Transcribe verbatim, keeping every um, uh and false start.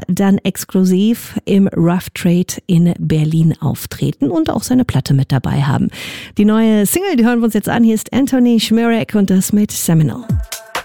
dann exklusiv im Rough Trade in Berlin auftreten und auch seine Platte mit dabei haben. Die neue Single, die hören wir uns jetzt an. Hier ist Anthony Schmirek und das mit Seminole.